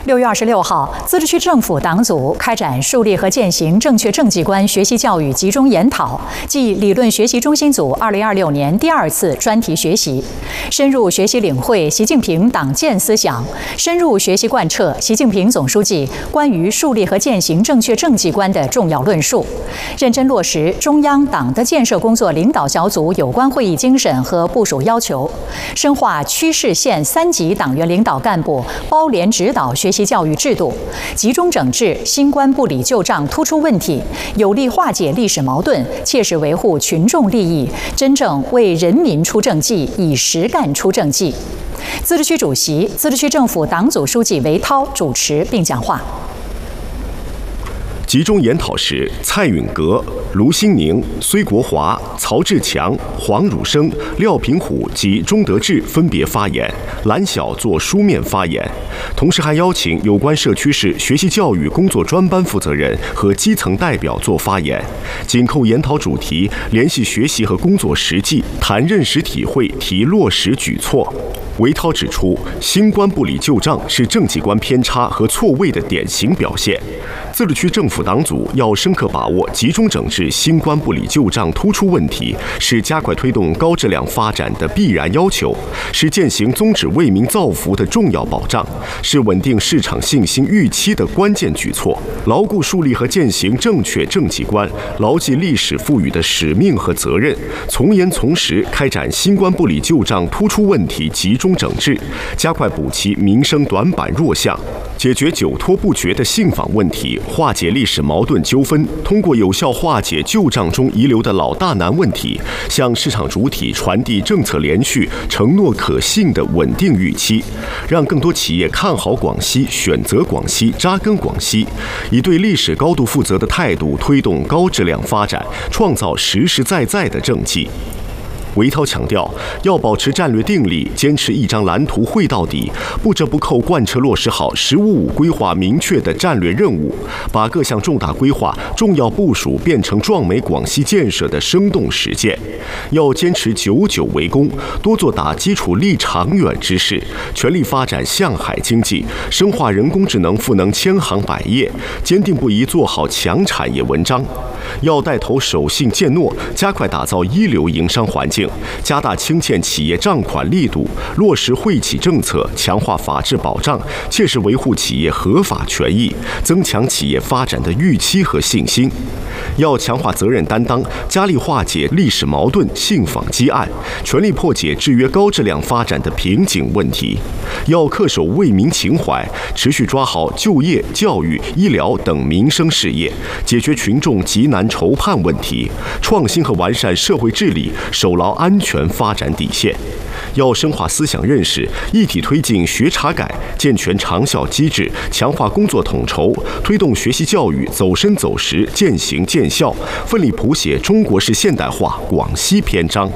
6月26号，自治区政府党组开展树立和践行正确政绩观学习教育集中研讨暨理论学习中心组2026年第2次专题学习，深入学习领会习近平党建思想，深入学习贯彻习近平总书记关于树立和践行正确政绩观的重要论述，认真落实中央党的建设工作领导小组有关会议精神和部署要求，深化区市县3级党员领导干部包联指导学习教育制度，集中整治新冠不理旧账突出问题，有力化解历史矛盾，切实维护群众利益，真正为人民出政绩，以实干出政绩。自治区主席、自治区政府党组书记韦涛主持并讲话。 集中研讨时，蔡允革、卢新宁、崔国华、曹志强、黄汝生、廖平虎及钟德志分别发言，蓝晓做书面发言。同时还邀请有关社区市学习教育工作专班负责人和基层代表做发言，紧扣研讨主题，联系学习和工作实际，谈认识体会，提落实举措。韦涛指出，新冠不理旧账是政绩观偏差和错位的典型表现。自治区政府党组要深刻把握集中整治新冠不理旧账突出问题，是加快推动高质量发展的必然要求，是践行宗旨为民造福的重要保障，是稳定市场信心预期的关键举措。牢固树立和践行正确政绩观，牢记历史赋予的使命和责任，从严从实开展新冠不理旧账突出问题集中整治，加快补齐民生短板弱项，解决久拖不决的信访问题，化解历史矛盾纠纷，通过有效化解旧账中遗留的老大难问题，向市场主体传递政策连续、承诺可信的稳定预期，让更多企业看好广西、选择广西、扎根广西，以对历史高度负责的态度推动高质量发展，创造实实在在的政绩。韦涛强调，要保持战略定力，坚持一张蓝图绘到底，不折不扣贯彻落实好“15+5”规划明确的战略任务，把各项重大规划、重要部署变成壮美广西建设的生动实践。要坚持久久为功，多做打基础立长远之事，全力发展向海经济，深化人工智能赋能千行百业，坚定不移做好强产业文章。要带头守信践诺，加快打造一流营商环境，加大清欠企业账款力度，落实惠企政策，强化法治保障，切实维护企业合法权益，增强企业发展的预期和信心。要强化责任担当，加力化解历史矛盾、信访积案，全力破解制约高质量发展的瓶颈问题。要恪守为民情怀，持续抓好就业、教育、医疗等民生事业，解决群众急难愁盼问题，创新和完善社会治理，守牢安全发展底线。要深化思想认识，一体推进学查改，健全长效机制，强化工作统筹，推动学习教育走深走实、渐行渐效，奋力谱写中国式现代化广西篇章。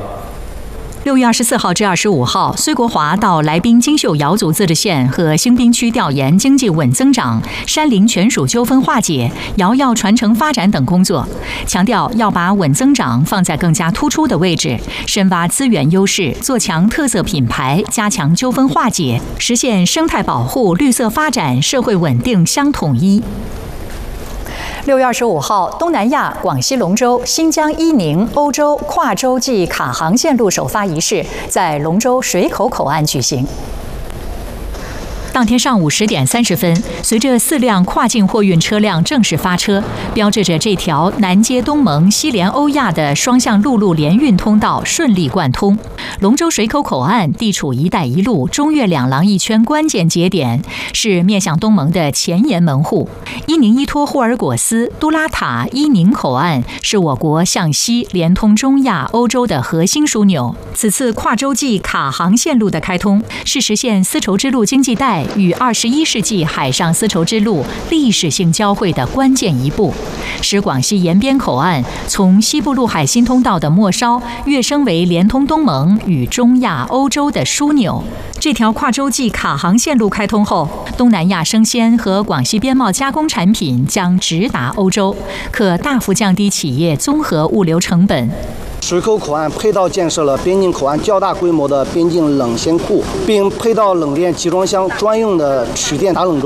6月24号至25号，崔国华到来宾金秀瑶族自治县和兴滨区调研经济稳增长、山林权属纠纷化解、瑶瑶传承发展等工作，强调要把稳增长放在更加突出的位置，深挖资源优势，做强特色品牌，加强纠纷化解，实现生态保护、绿色发展、社会稳定相统一。6月25号，东南亚广西龙州、新疆伊宁欧洲跨洲际卡航线路首发仪式在龙州水口口岸举行。当天上午10点30分，随着4辆跨境货运车辆正式发车，标志着这条南接东盟、西连欧亚的双向陆路联运通道顺利贯通。龙州水口口岸地处“一带一路”中越两廊一圈关键节点，是面向东盟的前沿门户。伊宁依托霍尔果斯、都拉塔、伊宁口岸是我国向西连通中亚、欧洲的核心枢纽。此次跨洲际卡航线路的开通，是实现丝绸之路经济带与21世纪海上丝绸之路历史性交汇的关键一步，使广西延边口岸从西部陆海新通道的末梢跃升为连通东盟与中亚、欧洲的枢纽。这条跨洲际卡航线路开通后，东南亚生鲜和广西边贸加工产品将直达欧洲，可大幅降低企业综合物流成本。 水口口岸配套建设了边境口岸较大规模的边境冷鲜库，并配套冷链集装箱专用的取电打冷